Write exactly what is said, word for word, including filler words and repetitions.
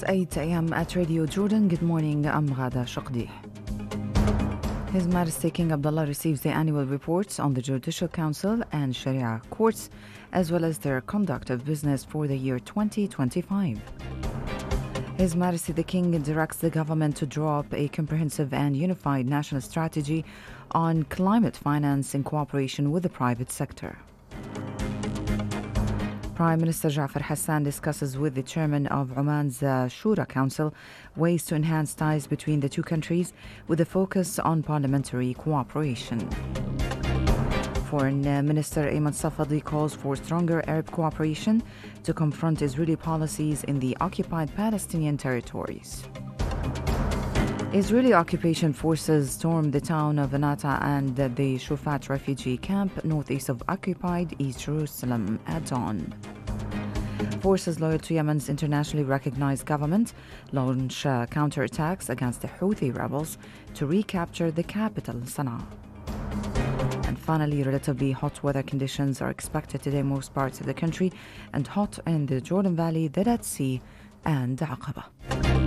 eight a.m. at Radio Jordan. Good morning, I'm Ghada Shaqdi. His Majesty King Abdullah receives the annual reports on the Judicial Council and Sharia courts, as well as their conduct of business for the year twenty twenty-five. His Majesty the King directs the government to draw up a comprehensive and unified national strategy on climate finance in cooperation with the private sector. Prime Minister Ja'far Hassan discusses with the chairman of Oman's uh, Shura Council ways to enhance ties between the two countries with a focus on parliamentary cooperation. Foreign uh, Minister Ayman Safadi calls for stronger Arab cooperation to confront Israeli policies in the occupied Palestinian territories. Israeli occupation forces stormed the town of Anata and the Shufat refugee camp northeast of occupied East Jerusalem at dawn. Forces loyal to Yemen's internationally recognized government launch uh, counterattacks against the Houthi rebels to recapture the capital, Sana'a. And finally, relatively hot weather conditions are expected today in most parts of the country, and hot in the Jordan Valley, the Dead Sea, and Aqaba.